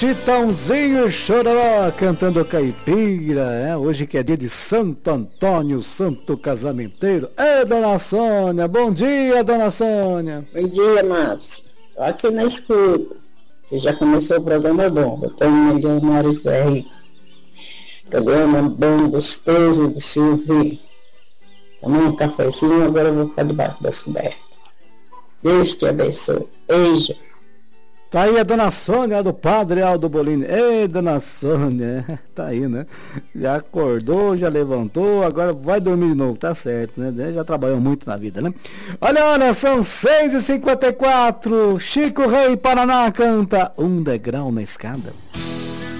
Chitãozinho e Chororó cantando caipira, hoje que é dia de Santo Antônio, santo casamenteiro. Dona Sônia, bom dia, Dona Sônia. Bom dia, Márcio. Tô aqui na escuta. Você já começou o programa bom, botando Milionários do Henrique. Programa bom, gostoso de se ouvir. Tomei um cafezinho, agora eu vou ficar debaixo das cobertas. Deus te abençoe. Beijo. Tá aí a Dona Sônia do Padre Aldo Bolini. Ei, Dona Sônia, tá aí, né? Já acordou, já levantou, agora vai dormir de novo, tá certo, né? Já trabalhou muito na vida, né? Olha, são 6h54. Chico Rei Paraná canta Um Degrau na Escada.